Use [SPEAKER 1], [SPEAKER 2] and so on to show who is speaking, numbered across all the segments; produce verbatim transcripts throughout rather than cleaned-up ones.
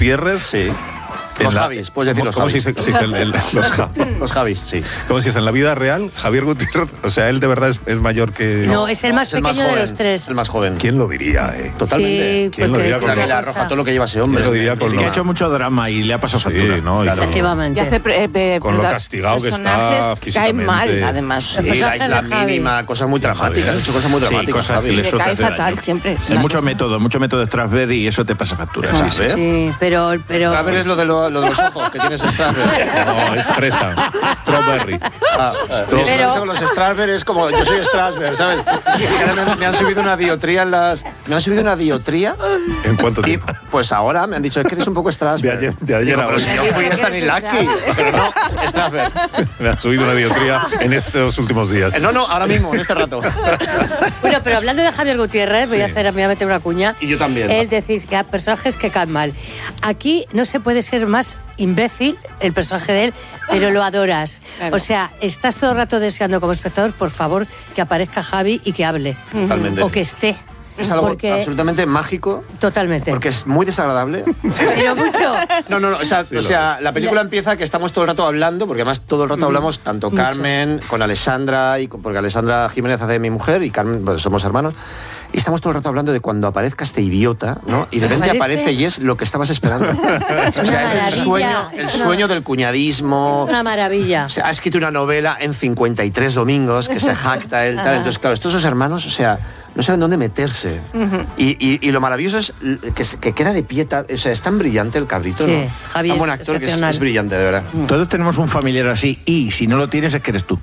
[SPEAKER 1] Gutiérrez.
[SPEAKER 2] Sí. Los la, Javis, puedes decir los
[SPEAKER 1] ¿cómo
[SPEAKER 2] Javis.
[SPEAKER 1] Se dice, se dice el, el, los,
[SPEAKER 2] los Javis, sí.
[SPEAKER 1] ¿Cómo se dice? En la vida real, Javier Gutiérrez, o sea, él de verdad es, es mayor que...
[SPEAKER 3] No, es el más
[SPEAKER 2] es el
[SPEAKER 3] pequeño
[SPEAKER 2] más joven,
[SPEAKER 3] de los tres.
[SPEAKER 2] El más joven.
[SPEAKER 1] ¿Quién lo diría, eh?
[SPEAKER 2] Totalmente.
[SPEAKER 3] Sí,
[SPEAKER 1] ¿Quién lo diría?
[SPEAKER 2] Con la Vila Roja, todo lo que lleva ese hombre.
[SPEAKER 1] ¿Quién lo diría?
[SPEAKER 4] Con
[SPEAKER 1] Con
[SPEAKER 4] que
[SPEAKER 1] lo...
[SPEAKER 4] ha hecho mucho drama y le ha pasado factura.
[SPEAKER 1] Sí, ¿no?
[SPEAKER 2] Claro.
[SPEAKER 3] Efectivamente.
[SPEAKER 5] Y hace, eh, eh,
[SPEAKER 1] con lo castigado que está físicamente.
[SPEAKER 5] Cae mal, además.
[SPEAKER 2] Sí, la isla mínima, cosas muy dramáticas. Ha hecho cosas muy dramáticas.
[SPEAKER 4] Sí, cosas
[SPEAKER 2] Javi.
[SPEAKER 4] que le
[SPEAKER 5] Le cae fatal siempre.
[SPEAKER 4] Es mucho método, mucho método de Strasberg y eso te pasa factura.
[SPEAKER 2] ¿Strasberg?
[SPEAKER 3] Sí, pero... pero...
[SPEAKER 2] Strasberg es lo de, lo, lo de los ojos, que tienes Strasberg.
[SPEAKER 1] No, es fresa. Strawberry.
[SPEAKER 2] Ah,
[SPEAKER 3] Pero-
[SPEAKER 2] pero los Strasberg es como yo soy Strasberg, ¿sabes? Y ahora me, me han subido una diotría en las. Me han subido una diotría.
[SPEAKER 1] ¿En cuánto
[SPEAKER 2] Y
[SPEAKER 1] tiempo?
[SPEAKER 2] pues ahora me han dicho que eres un poco Strasberg.
[SPEAKER 1] De ayer- de ayer
[SPEAKER 2] Digo,
[SPEAKER 1] a
[SPEAKER 2] pero
[SPEAKER 1] hoy.
[SPEAKER 2] si yo fui a Stanislavski, pero no, Strasberg.
[SPEAKER 1] Me ha subido una diotría en estos últimos días.
[SPEAKER 2] Eh, No, no, ahora mismo, en este rato.
[SPEAKER 3] Bueno, pero hablando de Javier Gutiérrez, voy a
[SPEAKER 1] Sí.
[SPEAKER 3] hacer, me voy a meter una cuña.
[SPEAKER 2] Y yo también.
[SPEAKER 3] Él decís que hay personajes que caen mal. Aquí no se puede ser más imbécil el personaje de él, pero lo adoras.
[SPEAKER 5] Claro.
[SPEAKER 3] O sea, estás todo el rato deseando como espectador, por favor, que aparezca Javi y que hable.
[SPEAKER 2] Totalmente.
[SPEAKER 3] O que esté.
[SPEAKER 2] Es algo
[SPEAKER 3] Porque-
[SPEAKER 2] absolutamente mágico.
[SPEAKER 3] Totalmente.
[SPEAKER 2] Porque es muy desagradable.
[SPEAKER 3] Pero mucho.
[SPEAKER 2] No, no, no. O sea, o sea la película empieza que estamos todo el rato hablando, porque además todo el rato hablamos, tanto
[SPEAKER 3] Mucho.
[SPEAKER 2] Carmen, con Alessandra, y con- porque Alessandra Jiménez hace de mi mujer y Carmen, pues somos hermanos. Y estamos todo el rato hablando de cuando aparezca este idiota, ¿no? Y de repente
[SPEAKER 3] Aparece-
[SPEAKER 2] aparece y es lo que estabas esperando.
[SPEAKER 3] Es
[SPEAKER 2] O sea,
[SPEAKER 3] una
[SPEAKER 2] es el
[SPEAKER 3] maravilla.
[SPEAKER 2] sueño, el
[SPEAKER 3] Es una-
[SPEAKER 2] sueño del cuñadismo.
[SPEAKER 3] Es una maravilla.
[SPEAKER 2] O sea, ha escrito una novela en cincuenta y tres domingos que se jacta él, tal. Entonces, claro, estos dos hermanos, o sea, no saben dónde meterse. y, y, y lo maravilloso es que, se- que queda de pie, ta- o sea, es tan brillante el cabrito,
[SPEAKER 3] Sí,
[SPEAKER 2] ¿no?
[SPEAKER 3] Javi
[SPEAKER 2] Tan
[SPEAKER 3] es
[SPEAKER 2] buen actor que es,
[SPEAKER 3] excepcional.
[SPEAKER 2] es brillante, de verdad.
[SPEAKER 4] Todos tenemos un familiar así y si no lo tienes es que eres tú.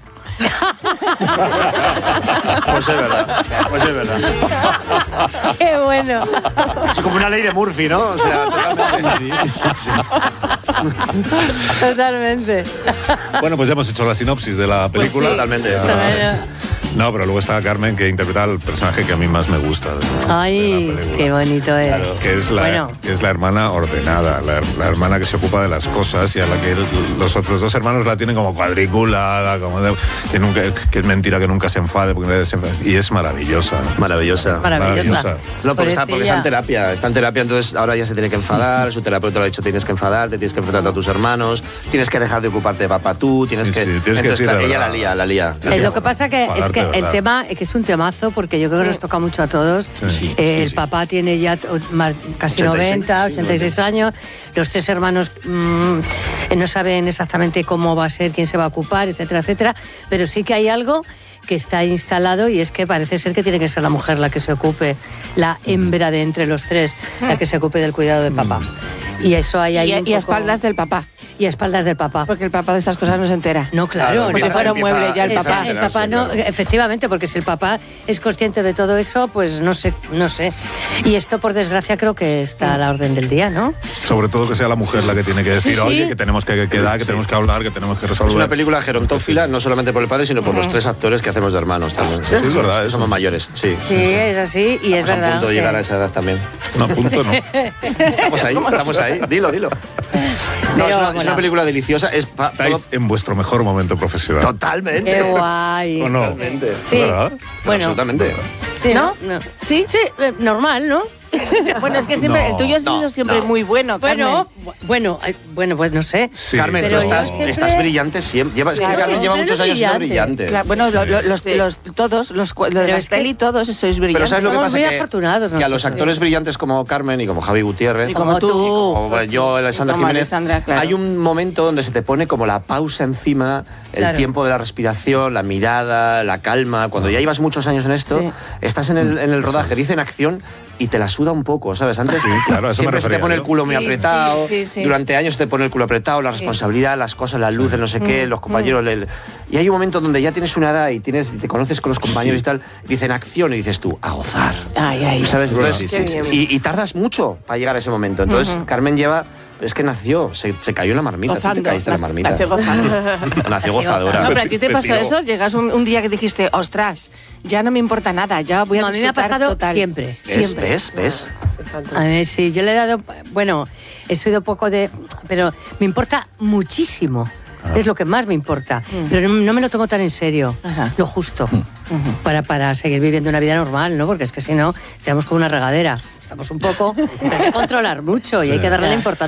[SPEAKER 2] Pues es verdad, pues es verdad.
[SPEAKER 3] Qué bueno.
[SPEAKER 2] Es como una ley de Murphy, ¿no? O sea, totalmente.
[SPEAKER 4] Sí, sí, sí.
[SPEAKER 3] Totalmente.
[SPEAKER 1] Bueno, pues ya hemos hecho la sinopsis de la película.
[SPEAKER 3] Pues sí.
[SPEAKER 2] Totalmente.
[SPEAKER 3] Bueno.
[SPEAKER 1] No, pero luego está Carmen, que interpreta al personaje que a mí más me gusta. de- de
[SPEAKER 3] Ay,
[SPEAKER 1] la película.
[SPEAKER 3] qué bonito es.
[SPEAKER 2] Claro.
[SPEAKER 1] Que es la,
[SPEAKER 3] Bueno.
[SPEAKER 1] que es la hermana ordenada, la, la hermana que se ocupa de las cosas y a la que el- los otros dos hermanos la tienen como cuadriculada, como de- que, nunca, que es mentira que nunca se enfade, porque nadie se enfade. Y es maravillosa.
[SPEAKER 2] Maravillosa.
[SPEAKER 3] Maravillosa.
[SPEAKER 1] Maravillosa.
[SPEAKER 2] No, porque está, porque está en
[SPEAKER 3] Pobrecilla.
[SPEAKER 2] terapia, está en terapia, entonces ahora ya se tiene que enfadar, su terapeuta le ha dicho tienes que enfadarte, tienes que enfrentarte a tus hermanos, tienes que dejar de ocuparte de papá tú, tienes
[SPEAKER 1] Sí,
[SPEAKER 2] que...
[SPEAKER 1] sí, tienes que
[SPEAKER 2] entonces,
[SPEAKER 1] decir
[SPEAKER 2] claro,
[SPEAKER 1] la
[SPEAKER 2] ella la
[SPEAKER 1] verdad.
[SPEAKER 2] lía, la lía.
[SPEAKER 3] Eh, lo que pasa que es
[SPEAKER 1] Enfadarte,
[SPEAKER 3] que el
[SPEAKER 1] ¿verdad?
[SPEAKER 3] tema que es un temazo porque yo creo que
[SPEAKER 1] Sí.
[SPEAKER 3] nos toca mucho a todos.
[SPEAKER 1] Sí,
[SPEAKER 3] Eh,
[SPEAKER 1] sí,
[SPEAKER 3] el
[SPEAKER 1] sí.
[SPEAKER 3] papá tiene ya o- más- casi
[SPEAKER 2] ochenta y seis,
[SPEAKER 3] noventa,
[SPEAKER 2] sí,
[SPEAKER 3] ochenta y seis años. Los tres hermanos mm, eh, no saben exactamente cómo va a ser, quién se va a ocupar, etcétera, etcétera. Pero sí que hay algo que está instalado y es que parece ser que tiene que ser la mujer la que se ocupe, la hembra de entre los tres, la que se ocupe del cuidado de papá. Y eso hay ahí
[SPEAKER 5] Y,
[SPEAKER 3] un
[SPEAKER 5] y a
[SPEAKER 3] poco-
[SPEAKER 5] espaldas del papá.
[SPEAKER 3] Y a espaldas del papá.
[SPEAKER 5] Porque el papá de estas cosas no se entera.
[SPEAKER 3] No, claro.
[SPEAKER 2] Claro,
[SPEAKER 3] no.
[SPEAKER 5] Como si fuera un
[SPEAKER 2] empieza-
[SPEAKER 5] mueble ya el
[SPEAKER 2] empieza
[SPEAKER 5] papá.
[SPEAKER 2] a
[SPEAKER 3] El papá
[SPEAKER 2] enterarse,
[SPEAKER 3] no,
[SPEAKER 2] claro.
[SPEAKER 3] efectivamente, porque si el papá es consciente de todo eso, pues no sé, no sé. Y esto, por desgracia, creo que está a la orden del día, ¿no?
[SPEAKER 1] Sobre todo que sea la mujer la que tiene que decir,
[SPEAKER 3] Sí, sí.
[SPEAKER 1] oye, que tenemos que quedar, que tenemos que hablar, que tenemos que resolver.
[SPEAKER 2] Es una película gerontófila, no solamente por el padre, sino por los tres actores que hacemos de hermanos también.
[SPEAKER 1] Sí, es verdad,
[SPEAKER 2] Que
[SPEAKER 1] eso.
[SPEAKER 2] somos mayores, sí.
[SPEAKER 3] Sí, es así y es
[SPEAKER 2] Estamos a
[SPEAKER 3] verdad.
[SPEAKER 2] punto de
[SPEAKER 3] que-
[SPEAKER 2] llegar a esa edad también.
[SPEAKER 1] No, punto no.
[SPEAKER 2] Estamos ahí, estamos ahí. Dilo, dilo. No,
[SPEAKER 3] Pero,
[SPEAKER 2] es, una, es
[SPEAKER 3] bueno.
[SPEAKER 2] una película deliciosa. Es pa-
[SPEAKER 1] Estáis
[SPEAKER 2] todo-
[SPEAKER 1] en vuestro mejor momento profesional.
[SPEAKER 2] Totalmente.
[SPEAKER 3] Qué guay.
[SPEAKER 1] ¿O no?
[SPEAKER 2] Totalmente.
[SPEAKER 3] Sí,
[SPEAKER 1] ¿Verdad?
[SPEAKER 3] bueno,
[SPEAKER 2] Absolutamente.
[SPEAKER 3] sí,
[SPEAKER 5] ¿No?
[SPEAKER 3] ¿no?
[SPEAKER 5] ¿Sí?
[SPEAKER 3] Sí, eh, normal, ¿no?
[SPEAKER 5] Bueno, es que siempre,
[SPEAKER 1] No,
[SPEAKER 5] el tuyo ha sido
[SPEAKER 2] no,
[SPEAKER 5] siempre
[SPEAKER 2] no.
[SPEAKER 5] muy bueno,
[SPEAKER 3] Bueno,
[SPEAKER 5] Carmen.
[SPEAKER 3] bu- bueno, ay, bueno, pues no sé.
[SPEAKER 1] Sí,
[SPEAKER 2] Carmen, tú
[SPEAKER 3] Pero
[SPEAKER 2] estás,
[SPEAKER 3] yo siempre-
[SPEAKER 2] estás brillante siempre. Lleva, es que
[SPEAKER 5] Claro,
[SPEAKER 2] Carmen lleva
[SPEAKER 3] siempre
[SPEAKER 2] muchos años siendo
[SPEAKER 3] brillante.
[SPEAKER 2] brillante.
[SPEAKER 5] Claro, bueno, lo- lo- los,
[SPEAKER 3] Sí.
[SPEAKER 5] los- todos, los, cu- lo de
[SPEAKER 3] Pero
[SPEAKER 5] la
[SPEAKER 3] es que-
[SPEAKER 5] peli, todos sois
[SPEAKER 2] Pero
[SPEAKER 5] brillantes.
[SPEAKER 2] ¿sabes lo que
[SPEAKER 3] Somos
[SPEAKER 2] pasa?
[SPEAKER 3] muy
[SPEAKER 2] que,
[SPEAKER 3] afortunados
[SPEAKER 2] que a los
[SPEAKER 3] nosotros.
[SPEAKER 2] actores brillantes como Carmen y como Javi Gutiérrez,
[SPEAKER 5] Y como tú.
[SPEAKER 2] o yo, Alessandra
[SPEAKER 5] Como
[SPEAKER 2] Jiménez,
[SPEAKER 5] Alessandra, claro.
[SPEAKER 2] hay un momento donde se te pone como la pausa encima, el
[SPEAKER 3] Claro.
[SPEAKER 2] tiempo de la respiración, la mirada, la calma. Cuando ya llevas muchos años en esto,
[SPEAKER 5] Sí.
[SPEAKER 2] estás en el, en el rodaje, dicen acción y te la suda un poco, ¿sabes? Antes
[SPEAKER 1] Sí, claro, a eso me
[SPEAKER 2] siempre se te
[SPEAKER 1] refería
[SPEAKER 2] pone el
[SPEAKER 1] yo.
[SPEAKER 2] culo muy
[SPEAKER 5] Sí,
[SPEAKER 2] apretado,
[SPEAKER 5] sí, sí, sí.
[SPEAKER 2] durante años se te pone el culo apretado, la responsabilidad, las cosas, la luz, el no sé qué, los compañeros. el- Y hay un momento donde ya tienes una edad y tienes, te conoces con los compañeros y tal, dicen acción y dices tú, a gozar.
[SPEAKER 5] Ay, ay.
[SPEAKER 2] ¿Sabes? Entonces,
[SPEAKER 5] Qué bien.
[SPEAKER 2] y, y tardas mucho para llegar a ese momento. Entonces, Carmen lleva. Es que nació, se, se cayó en la marmita. Tú te
[SPEAKER 5] Gozando.
[SPEAKER 2] caíste en la marmita.
[SPEAKER 5] Nació gozando.
[SPEAKER 2] Nació gozadora.
[SPEAKER 5] No, pero a ti te
[SPEAKER 1] Se
[SPEAKER 5] pasó
[SPEAKER 1] tiró.
[SPEAKER 5] eso, llegas un, un día que dijiste, ostras, ya no me importa nada, ya voy a
[SPEAKER 3] No, a mí me ha
[SPEAKER 5] disfrutar
[SPEAKER 3] pasado
[SPEAKER 5] total.
[SPEAKER 3] siempre.
[SPEAKER 2] ¿Ves?
[SPEAKER 5] Siempre.
[SPEAKER 2] ¿Ves? ¿Ves?
[SPEAKER 3] A ver, sí, yo le he dado, bueno, he sido poco de, pero me importa muchísimo. Es lo que más me importa. Pero no, no me lo tomo tan en serio.
[SPEAKER 5] Ajá.
[SPEAKER 3] Lo justo. para, para seguir viviendo una vida normal, ¿no? Porque es que si no, estamos como una regadera. Estamos un poco... Hay que controlar mucho y hay que darle la importancia.